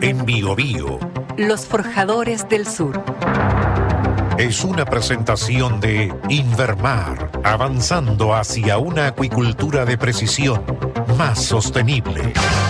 en Biobío. Los Forjadores del Sur. Es una presentación de Invermar, avanzando hacia una acuicultura de precisión más sostenible.